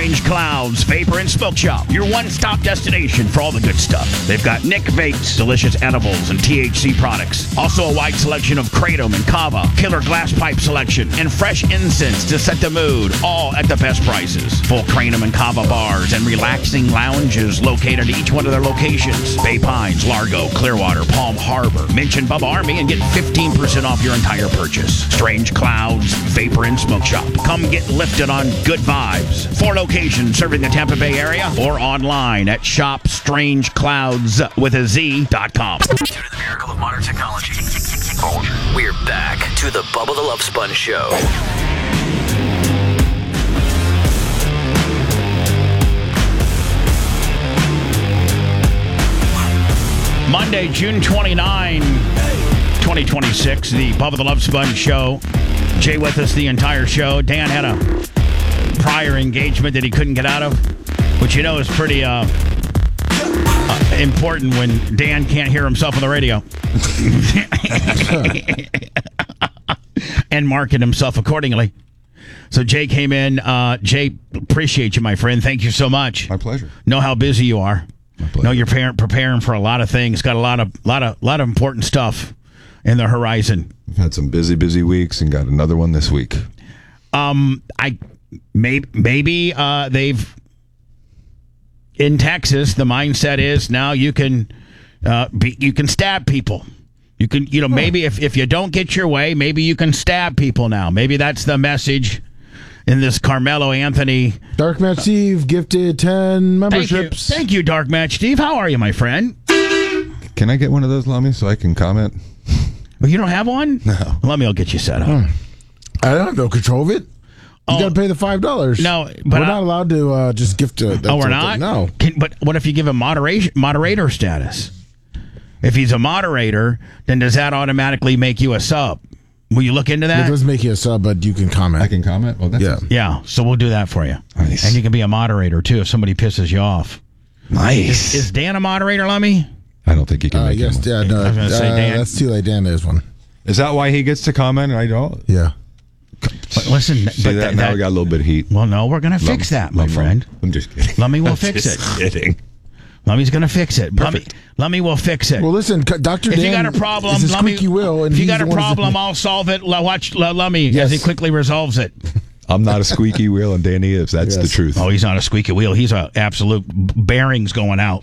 Strange Clouds Vapor and Smoke Shop, your one-stop destination for all the good stuff. They've got Nick Vapes, delicious edibles and THC products. Also a wide selection of Kratom and Kava, killer glass pipe selection, and fresh incense to set the mood, all at the best prices. Full Kratom and Kava bars and relaxing lounges located at each one of their locations. Bay Pines, Largo, Clearwater, Palm Harbor. Mention Bubba Army and get 15% off your entire purchase. Strange Clouds Vapor and Smoke Shop. Come get lifted on good vibes. 4 locations serving the Tampa Bay area or online at shopstrangeclouds.com. Due to the miracle of modern technology, we're back to the Bubba the Love Sponge Show. Monday, June 29, 2026, the Bubba the Love Sponge Show. Jay with us the entire show. Dan had a prior engagement that he couldn't get out of, which you know is pretty important when Dan can't hear himself on the radio. And market himself accordingly. So Jay came in. Jay, appreciate you, my friend. Thank you so much. My pleasure. Know how busy you are. Know you're preparing for a lot of things. Got a lot of important stuff in the horizon. I've had some busy weeks and got another one this week. Maybe they've in Texas. The mindset is now you can stab people. You can maybe if you don't get your way, maybe you can stab people now. Maybe that's the message in this Carmelo Anthony. Dark Match Steve gifted 10 memberships. Thank you, Dark Match Steve. How are you, my friend? Can I get one of those, Lummy, so I can comment? Well, you don't have one? No. Lummy will get you set up. I don't have no control of it. You got to pay the $5. No, but we're not allowed to just gift it. We're not? No. But what if you give him moderator status? If he's a moderator, then does that automatically make you a sub? Will you look into that? It does make you a sub, but you can comment. I can comment? Well, that's Yeah, so we'll do that for you. Nice. And you can be a moderator, too, if somebody pisses you off. Nice. Is Dan a moderator, Lummy? I don't think he can make yes, one. yeah, no, I was gonna say Dan. that's too late. Dan is one. Is that why he gets to comment and I don't? Yeah. But listen, See that? Now we got a little bit of heat. Well, no, we're going to fix that, my friend. I'm just kidding. Lummy will I'm fix just it. Kidding. Lummy's going to fix it. Lummy will fix it. Well, listen, Dr. If Dan you got a problem, is a Lummy, squeaky wheel. And if you he's got a the one problem, I'll solve it. Watch Lummy Yes. as he quickly resolves it. I'm not a squeaky wheel, and Danny is. That's the truth. Oh, he's not a squeaky wheel. He's a absolute bearings going out.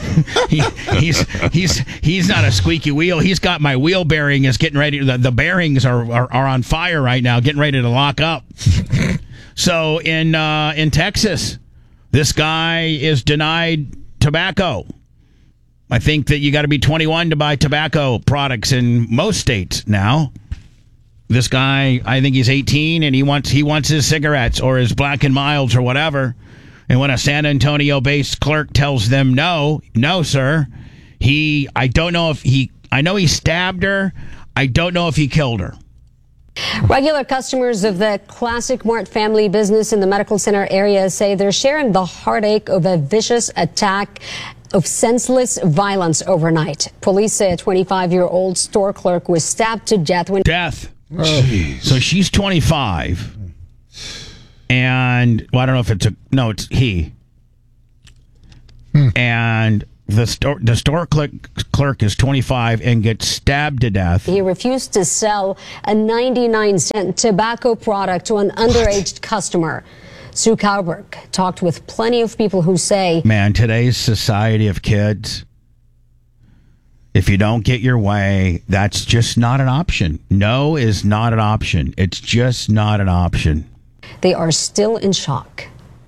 He's not a squeaky wheel. He's got my wheel bearing is getting ready. The bearings are on fire right now, getting ready to lock up. So in Texas, this guy is denied tobacco. I think that you got to be 21 to buy tobacco products in most states now. This guy, I think he's 18, and he wants his cigarettes or his Black and Milds or whatever. And when a San Antonio-based clerk tells them no, sir, I know he stabbed her. I don't know if he killed her. Regular customers of the Classic Mart family business in the medical center area say they're sharing the heartache of a vicious attack of senseless violence overnight. Police say a 25-year-old store clerk was stabbed to death when... So she's 25. And, well, I don't know if it's he. And the store clerk is 25 and gets stabbed to death. He refused to sell a 99-cent tobacco product to an underage customer. Sue Cowberg talked with plenty of people who say... Man, today's society of kids, if you don't get your way, that's just not an option. No is not an option. It's just not an option. They are still in shock.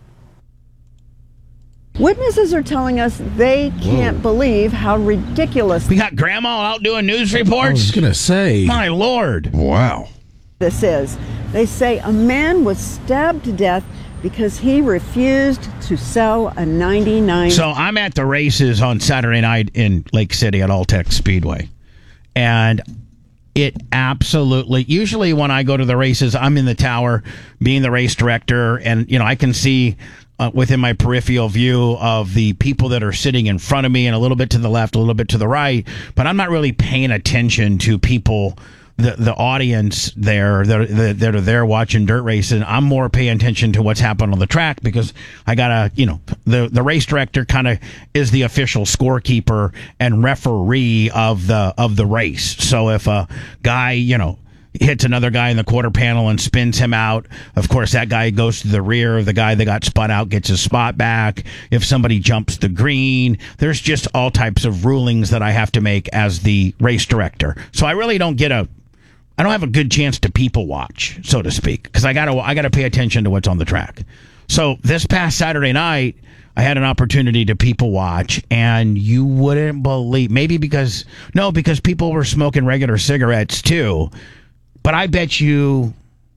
Witnesses are telling us they can't believe how ridiculous We got Grandma out doing news reports? I was going to say. My Lord. Wow. this is. They say a man was stabbed to death because he refused to sell a 99. So I'm at the races on Saturday night in Lake City at Alltech Speedway. And it absolutely, usually when I go to the races, I'm in the tower being the race director. And, you know, I can see within my peripheral view of the people that are sitting in front of me and a little bit to the left, a little bit to the right. But I'm not really paying attention to people the audience there that are there watching dirt racing, I'm more paying attention to what's happening on the track because I gotta, the race director kind of is the official scorekeeper and referee of the race. So if a guy, hits another guy in the quarter panel and spins him out, of course that guy goes to the rear. The guy that got spun out gets his spot back. If somebody jumps the green, there's just all types of rulings that I have to make as the race director. So I really don't I don't have a good chance to people watch, so to speak, because I gotta pay attention to what's on the track. So this past Saturday night, I had an opportunity to people watch, and you wouldn't believe, because people were smoking regular cigarettes too, but I bet you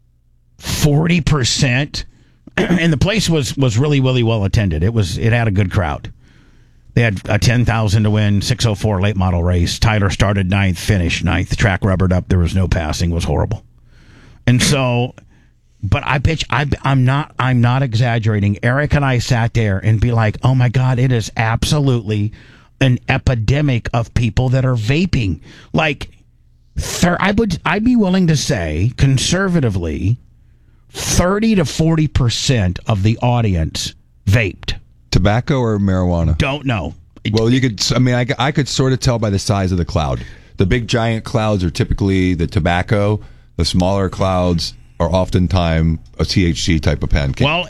40%, and the place was really, really well attended. It had a good crowd. They had a 10,000 to win, 604 late model race. Tyler started 9th, finished 9th. The track rubbered up. There was no passing. It was horrible. And so, but I bet you, I'm not exaggerating. Eric and I sat there and be like, oh my God, it is absolutely an epidemic of people that are vaping. Like, I'd be willing to say, conservatively, 30 to 40% of the audience vaped. Tobacco or marijuana? Don't know. Well, I could sort of tell by the size of the cloud. The big giant clouds are typically the tobacco. The smaller clouds are oftentimes a THC type of pancake. Well,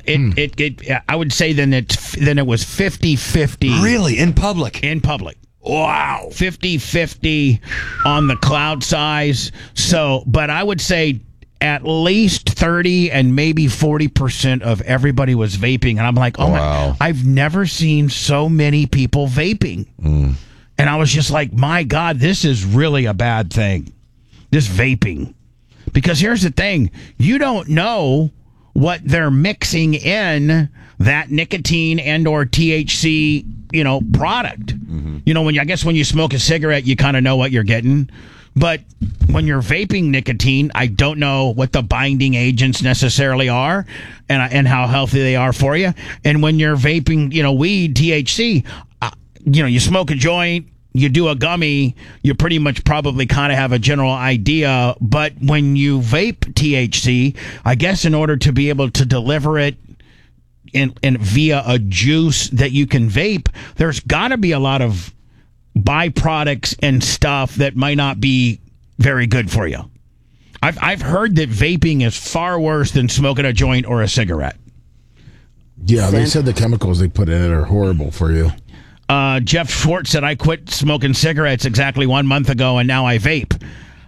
I would say then it was 50-50. Really? In public? In public. Wow. 50-50 on the cloud size. So, but I would say at least 30 and maybe 40% of everybody was vaping. And I'm like, wow. I've never seen so many people vaping. And I was just like, my God, this is really a bad thing. This vaping. Because here's the thing. You don't know what they're mixing in that nicotine and or THC, product. When you smoke a cigarette, you kind of know what you're getting. But when you're vaping nicotine, I don't know what the binding agents necessarily are and how healthy they are for you. And when you're vaping, weed, THC, you smoke a joint, you do a gummy, you pretty much probably kind of have a general idea. But when you vape THC, I guess in order to be able to deliver it in via a juice that you can vape, there's got to be a lot of byproducts and stuff that might not be very good for you. I've heard that vaping is far worse than smoking a joint or a cigarette. Yeah, they said the chemicals they put in it are horrible for you. Jeff Schwartz said, I quit smoking cigarettes exactly 1 month ago, and now I vape.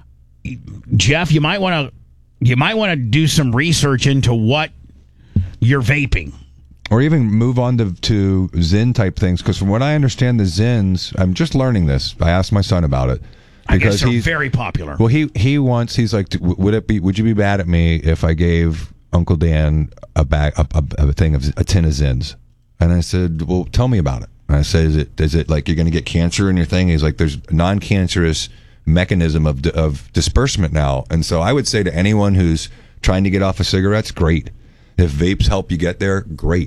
Jeff, you might want to do some research into what you're vaping. Or even move on to Zyn type things, because from what I understand, the Zyns, I'm just learning this. I asked my son about it. I guess they're very popular. Well, he's like, would you be mad at me if I gave Uncle Dan a tin of Zyns? And I said, well, tell me about it. And I said, is it like you're going to get cancer in your thing? He's like, there's a non-cancerous mechanism of disbursement now. And so I would say to anyone who's trying to get off of cigarettes, great. If vapes help you get there, great.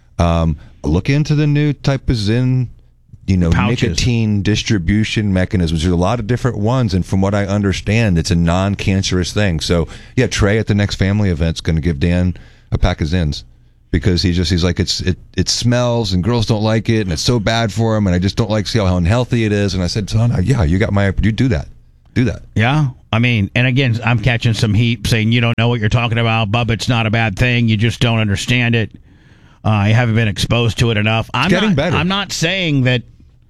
Look into the new type of Zyn, pouches. Nicotine distribution mechanisms. There's a lot of different ones, and from what I understand, it's a non-cancerous thing. So, yeah, Trey at the next family event's going to give Dan a pack of Zyns because he's like, it smells and girls don't like it, and it's so bad for them, and I just don't like see how unhealthy it is. And I said, son, yeah, you do that. Do that. Yeah. I mean, and again, I'm catching some heat saying you don't know what you're talking about. Bubba, it's not a bad thing. You just don't understand it. You haven't been exposed to it enough. It's getting better. I'm not saying that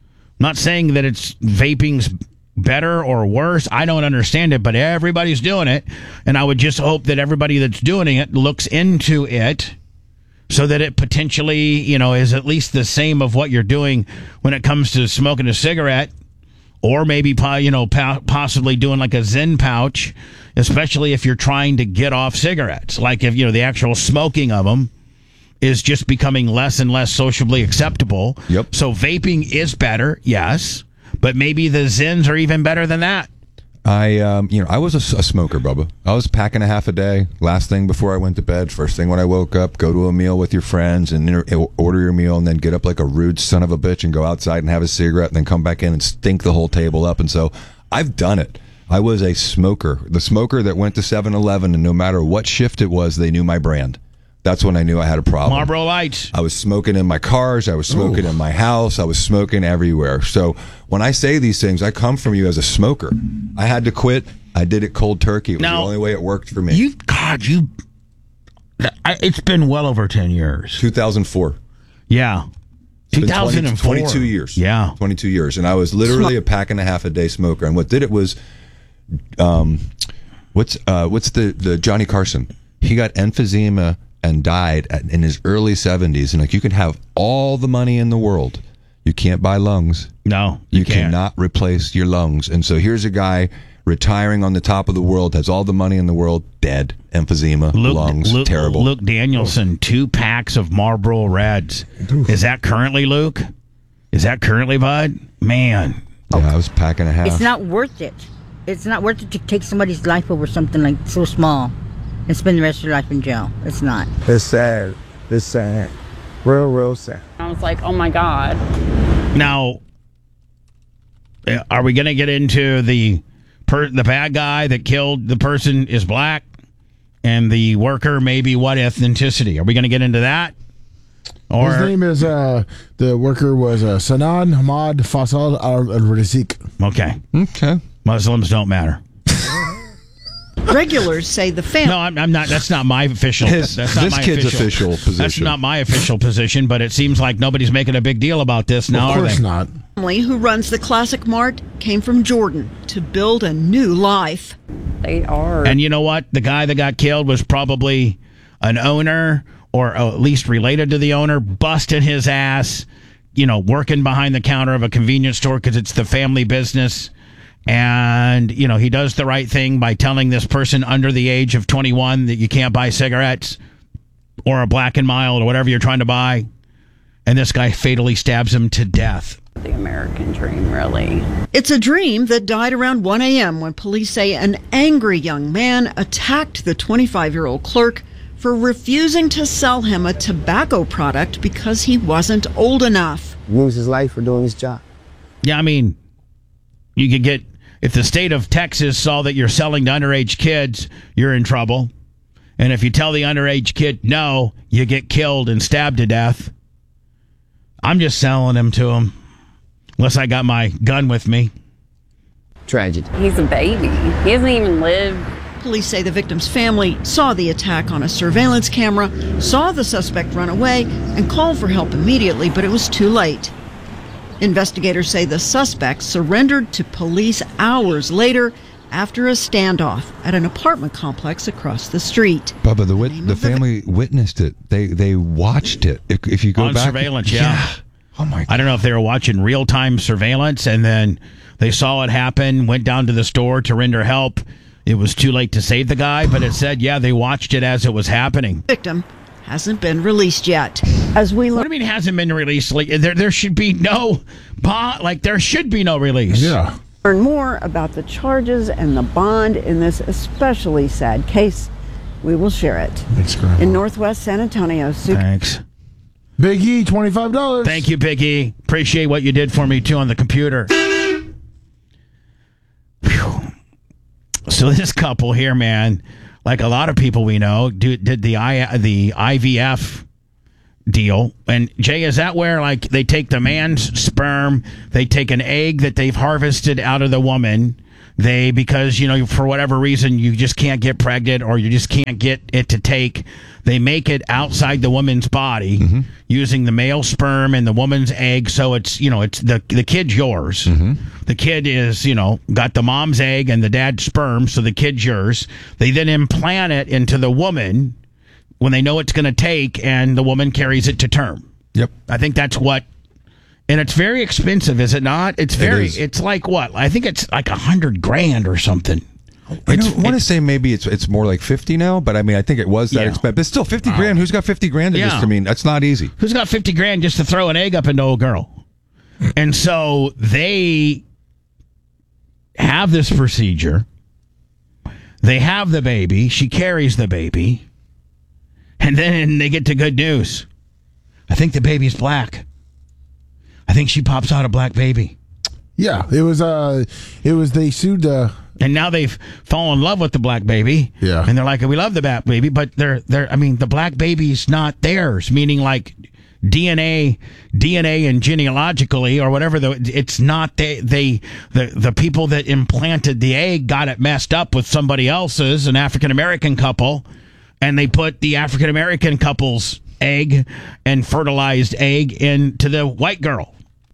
it's vaping's better or worse. I don't understand it, but everybody's doing it. And I would just hope that everybody that's doing it looks into it so that it potentially, is at least the same of what you're doing when it comes to smoking a cigarette. Or maybe, possibly doing like a Zyn pouch, especially if you're trying to get off cigarettes. Like if, the actual smoking of them is just becoming less and less sociably acceptable. Yep. So vaping is better, yes. But maybe the Zyns are even better than that. I was a smoker, Bubba. I was packing a half a day. Last thing before I went to bed. First thing when I woke up, go to a meal with your friends and order your meal, and then get up like a rude son of a bitch and go outside and have a cigarette, and then come back in and stink the whole table up. And so I've done it. I was a smoker. The smoker that went to 7-Eleven, and no matter what shift it was, they knew my brand. That's when I knew I had a problem. Marlboro Lights. I was smoking in my cars. I was smoking in my house. I was smoking everywhere. So when I say these things, I come from you as a smoker. I had to quit. I did it cold turkey. It was the only way it worked for me. It's been well over 10 years. 2004. Yeah. 2004. 22 years. Yeah. 22 years. And I was literally a pack and a half a day smoker. And what did it was, what's the Johnny Carson? He got emphysema and died in his early 70s. And like, you can have all the money in the world. You can't buy lungs. No, you can't. cannot replace your lungs. And so here's a guy retiring on the top of the world, has all the money in the world, dead, emphysema, lungs, terrible. Luke Danielson, 2 packs of Marlboro Reds. Is that currently, Luke? Is that currently, Bud? Man. Yeah, I was a pack and a half. It's not worth it. It's not worth it to take somebody's life over something like so small and spend the rest of your life in jail. It's not. It's sad. It's sad. Real sad. I was like, oh my God. Now, are we going to get into the bad guy that killed the person is black and the worker may be what ethnicity? Are we going to get into that? Or his name is, the worker was Sanan Hamad Faisal al-Razik. Okay. Muslims don't matter. Regulars say the family. No, I'm not. That's not my official. That's not this my kid's official position. That's not my official position, but it seems like nobody's making a big deal about this now, Of course are they? not. Family who runs the Classic Mart came from Jordan to build a new life. They are. And you know what? The guy that got killed was probably an owner or at least related to the owner, busting his ass, working behind the counter of a convenience store because it's the family business. And, he does the right thing by telling this person under the age of 21 that you can't buy cigarettes or a Black and Mild or whatever you're trying to buy. And this guy fatally stabs him to death. The American dream, really. It's a dream that died around 1 a.m. when police say an angry young man attacked the 25-year-old clerk for refusing to sell him a tobacco product because he wasn't old enough. Use his life for doing his job. Yeah, I mean, you could get, if the state of Texas saw that you're selling to underage kids, you're in trouble. And if you tell the underage kid no, you get killed and stabbed to death. I'm just selling him to him, unless I got my gun with me. Tragedy. He's a baby. He hasn't even lived. Police say the victim's family saw the attack on a surveillance camera, saw the suspect run away, and called for help immediately, but it was too late. Investigators say the suspect surrendered to police hours later after a standoff at an apartment complex across the street. Bubba, the family witnessed it. They watched it. If you go on back, surveillance, yeah. Oh my God. I don't know if they were watching real-time surveillance and then they saw it happen, went down to the store to render help. It was too late to save the guy, but it said, yeah, they watched it as it was happening. Victim hasn't been released yet. As we What do you mean hasn't been released? Like, there should be no bond. Like, there should be no release. Yeah. learn more about the charges and the bond in this especially sad case, we will share it. Thanks, Grandma. In Northwest San Antonio, Thanks. Big E, $25. Thank you, Big E. Appreciate what you did for me, too, on the computer. Whew. So this couple here, man, like a lot of people we know, did the IVF deal. And, Jay, is that where, like, they take the man's sperm, they take an egg that they've harvested out of the woman, because, for whatever reason, you just can't get pregnant or you just can't get it to take, they make it outside the woman's body using the male sperm and the woman's egg. So it's, it's the kid's yours. The kid is, got the mom's egg and the dad's sperm. So the kid's yours. They then implant it into the woman when they know it's going to take, and the woman carries it to term. Yep. I think that's what, and it's very expensive, is it not? It's like what? I think it's like $100,000 or something. I want to say maybe it's more like 50 now, but I mean, I think it was that expensive. But still, 50 grand. Who's got 50 grand to just, I mean, that's not easy. Who's got 50 grand just to throw an egg up into a girl? And so they have this procedure. They have the baby. She carries the baby. And then they get to good news. I think the baby's black. I think she pops out a black baby. Yeah, it was they sued and now they've fallen in love with the black baby. Yeah. And they're like, we love the black baby, but the black baby's not theirs, meaning like DNA and genealogically or whatever. It's not the people that implanted the egg got it messed up with somebody else's, an African American couple, and they put the African American couple's egg and fertilized egg into the white girl.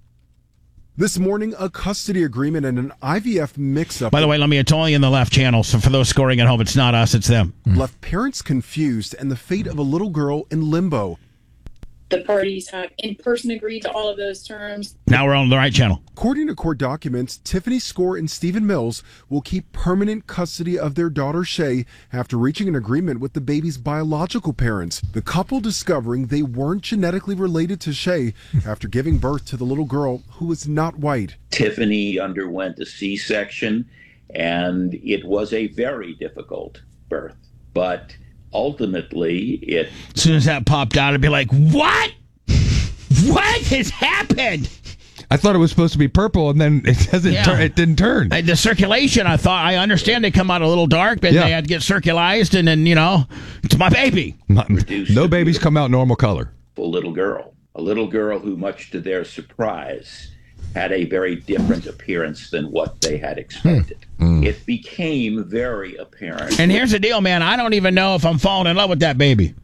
This morning, a custody agreement and an IVF mix-up. By the way, it's only in the left channel, so for those scoring at home, it's not us, it's them. Left parents confused and the fate of a little girl in limbo. The parties have in person agreed to all of those terms. Now we're on the right channel. According to court documents, Tiffany Score and Stephen Mills will keep permanent custody of their daughter Shay after reaching an agreement with the baby's biological parents. The couple discovering they weren't genetically related to Shay after giving birth to the little girl who was not white. Tiffany underwent a C-section, and it was a very difficult birth. But ultimately, as soon as that popped out, I'd be like, what? What has happened? I thought it was supposed to be purple, and then it doesn't. It didn't turn. The circulation, I understand they come out a little dark, but they had to get circularized, and then it's my baby. No babies come out normal color. A little girl who, much to their surprise, had a very different appearance than what they had expected. It became very apparent. And here's the deal, man. I don't even know if I'm falling in love with that baby.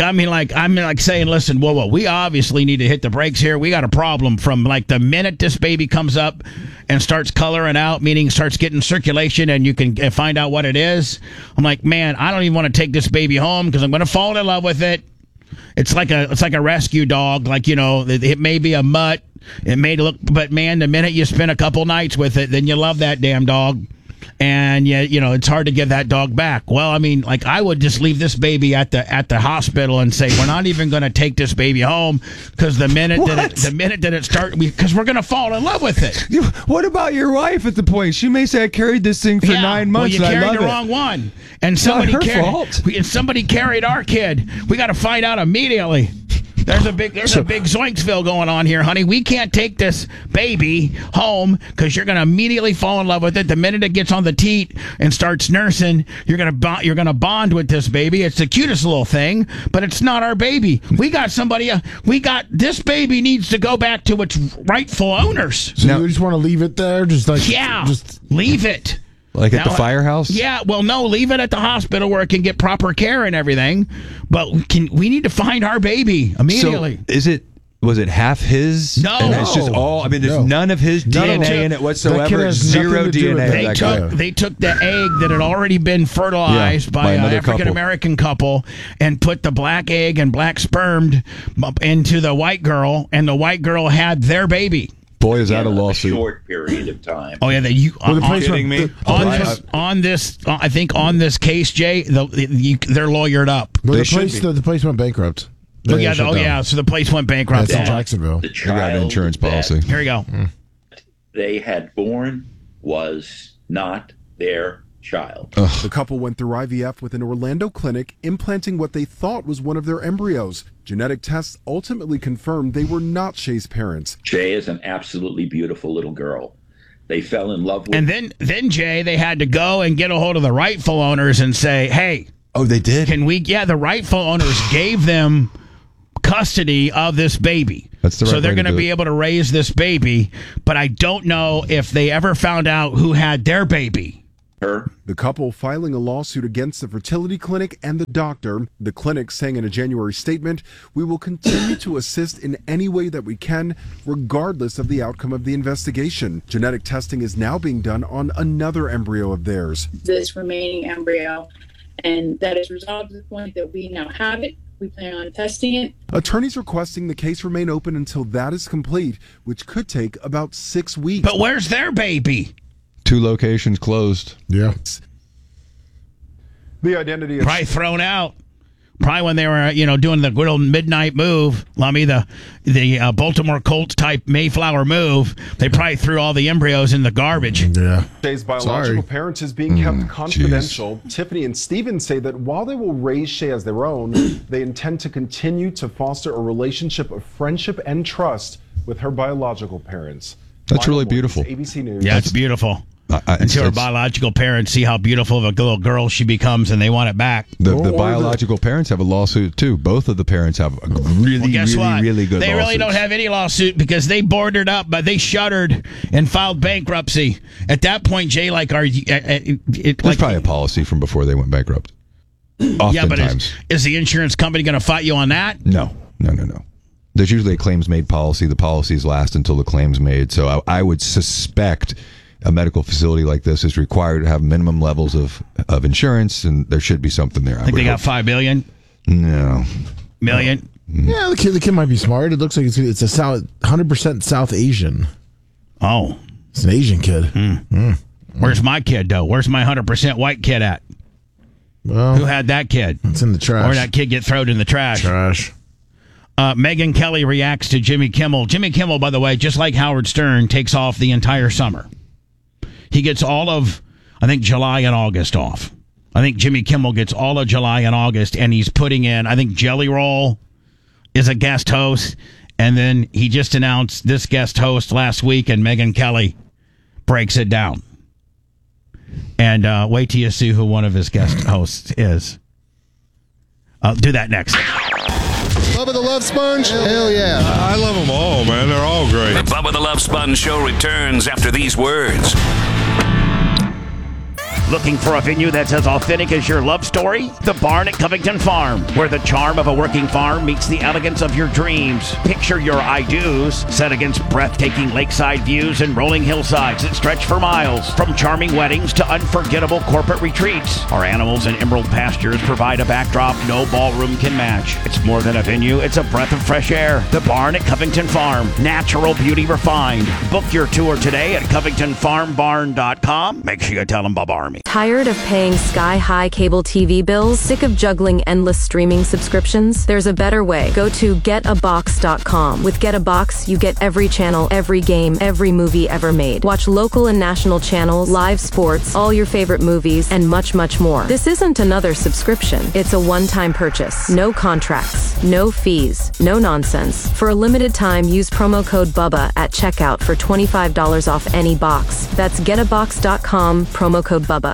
I'm saying, listen, whoa, we obviously need to hit the brakes here. We got a problem from the minute this baby comes up and starts coloring out, meaning starts getting circulation, and you can find out what it is. I'm like, man, I don't even want to take this baby home because I'm going to fall in love with it. It's like a rescue dog. It may be a mutt. It may look, but man, the minute you spend a couple nights with it, then you love that damn dog. And it's hard to give that dog back. Well, I would just leave this baby at the hospital and say, we're not even going to take this baby home because the minute that it starts, because we're going to fall in love with it. What about your wife at the point? She may say, I carried this thing for 9 months. Well, you and carried the I love wrong one, Not and somebody her fault. And somebody carried our kid. We got to find out immediately. There's a big Zoinksville going on here, honey. We can't take this baby home because you're going to immediately fall in love with it. The minute it gets on the teat and starts nursing, you're going to bond with this baby. It's the cutest little thing, but it's not our baby. We got somebody. This baby needs to go back to its rightful owners. So you just want to leave it there, just leave it. Like at the firehouse? Yeah, well, no, leave it at the hospital where it can get proper care and everything. But we need to find our baby immediately. So was it half his? No. And it's just all, there's none of his DNA in it whatsoever. Zero DNA. They took the egg that had already been fertilized by an African-American couple and put the black egg and black sperm into the white girl, and the white girl had their baby. Boy, is that a lawsuit. A short period of time. Oh, yeah. Kidding me? On this case, Jay, they're lawyered up. Well, the place went bankrupt. So the place went bankrupt. That's in Jacksonville. The They got an insurance policy. Here we go. They had born was not their child. The couple went through IVF with an Orlando clinic, implanting what they thought was one of their embryos. Genetic tests ultimately confirmed they were not Shay's parents. Shay is an absolutely beautiful little girl. They fell in love with. And then Jay, they had to go and get a hold of the rightful owners and say, hey. Oh, they did? The rightful owners gave them custody of this baby. That's the right so they're way to going to be able to raise this baby, but I don't know if they ever found out who had their baby. The couple filing a lawsuit against the fertility clinic and the doctor. The clinic saying in a January statement, we will continue to assist in any way that we can, regardless of the outcome of the investigation. Genetic testing is now being done on another embryo of theirs. This remaining embryo, and that is resolved to the point that we now have it. We plan on testing it. Attorneys requesting the case remain open until that is complete, which could take about 6 weeks. But where's their baby? 2 locations closed. Yeah. The identity of probably thrown out. Probably when they were, doing the good old midnight move, Lummy, the Baltimore Colts type Mayflower move. They probably threw all the embryos in the garbage. Yeah. Shay's biological parents is being kept confidential. Tiffany and Stephen say that while they will raise Shay as their own, they intend to continue to foster a relationship of friendship and trust with her biological parents. That's really beautiful. ABC News. Yeah, it's beautiful. Until her it's- biological parents see how beautiful of a little girl she becomes and they want it back. The biological parents have a lawsuit too. Both of the parents have a really, Guess really, what? really good They really lawsuits. don't have any lawsuit because they boarded up, but they shuttered and filed bankruptcy. At that point, Jay, like, are you? There's probably a policy from before they went bankrupt. Yeah, but Oftentimes. is the insurance company going to fight you on that? No. There's usually a claims-made policy. The policies last until the claim's made. So I would suspect a medical facility like this is required to have minimum levels of insurance, and there should be something there. I think they got $5 billion. No. Million. Yeah, the kid might be smart. It looks like it's a 100% South Asian. Oh, it's an Asian kid. Where's my kid though? Where's my 100% white kid at? Well, who had that kid? It's in the trash. Or that kid get thrown in the trash? Trash. Megyn Kelly reacts to Jimmy Kimmel. Jimmy Kimmel, by the way, just like Howard Stern, takes off the entire summer. He gets all of, I think, July and August off. I think Jimmy Kimmel gets all of July and August, and he's putting in, I think Jelly Roll is a guest host, and then he just announced this guest host last week, and Megyn Kelly breaks it down. And wait till you see who one of his guest hosts is. I'll do that next. Bubba the Love Sponge? Hell yeah. I love them all, man. They're all great. The Bubba the Love Sponge Show returns after these words. Looking for a venue that's as authentic as your love story? The Barn at Covington Farm, where the charm of a working farm meets the elegance of your dreams. Picture your I-dos set against breathtaking lakeside views and rolling hillsides that stretch for miles. From charming weddings to unforgettable corporate retreats, our animals and emerald pastures provide a backdrop no ballroom can match. It's more than a venue, it's a breath of fresh air. The Barn at Covington Farm, natural beauty refined. Book your tour today at CovingtonFarmBarn.com. Make sure you tell them Bob Army. Tired of paying sky-high cable TV bills? Sick of juggling endless streaming subscriptions? There's a better way. Go to getabox.com. With Get a Box, you get every channel, every game, every movie ever made. Watch local and national channels, live sports, all your favorite movies, and much, much more. This isn't another subscription. It's a one-time purchase. No contracts, no fees, no nonsense. For a limited time, use promo code BUBBA at checkout for $25 off any box. That's getabox.com, promo code BUBBA.